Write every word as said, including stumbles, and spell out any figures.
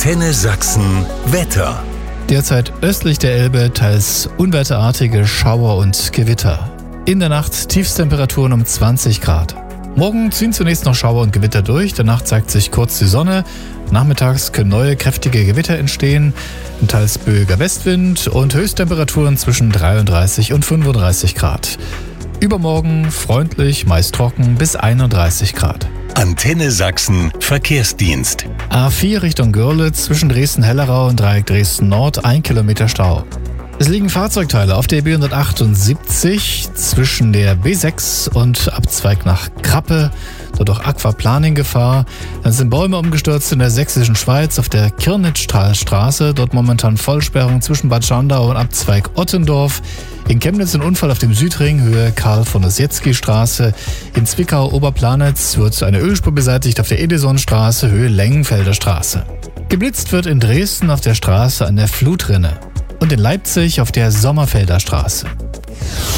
Antenne Sachsen Wetter. Derzeit östlich der Elbe teils unwetterartige Schauer und Gewitter. In der Nacht Tiefstemperaturen um zwanzig Grad. Morgen ziehen zunächst noch Schauer und Gewitter durch, danach zeigt sich kurz die Sonne. Nachmittags können neue kräftige Gewitter entstehen, ein teils böiger Westwind und Höchsttemperaturen zwischen dreiunddreißig und fünfunddreißig Grad. Übermorgen freundlich, meist trocken bis einunddreißig Grad. Antenne Sachsen Verkehrsdienst. A vier Richtung Görlitz zwischen Dresden-Hellerau und Dreieck Dresden-Nord, ein Kilometer Stau. Es liegen Fahrzeugteile auf der B hundertachtundsiebzig zwischen der B sechs und Abzweig nach Krappe, dort auch Aquaplaning-Gefahr. Dann sind Bäume umgestürzt in der sächsischen Schweiz auf der Kirnitzstraße, dort momentan Vollsperrung zwischen Bad Schandau und Abzweig Ottendorf. In Chemnitz ein Unfall auf dem Südring, Höhe Karl-von-Ossietzky-Straße. In Zwickau-Oberplanitz wird eine Ölspur beseitigt auf der Edisonstraße, Höhe Lengenfelder Straße. Geblitzt wird in Dresden auf der Straße an der Flutrinne und in Leipzig auf der Sommerfelder Straße.